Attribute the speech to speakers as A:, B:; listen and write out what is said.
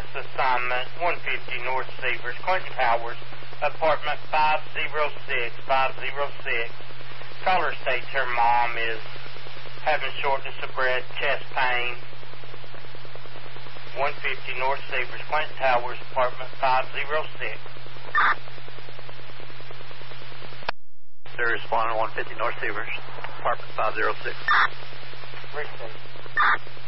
A: EMS assignment, 150 North Severs, Clinton Towers, apartment 506. Caller states her mom is having shortness of breath, chest pain. 150 North Severs, Clinton Towers, apartment 506.
B: They're responding 150 North Severs, apartment 506.
A: Received.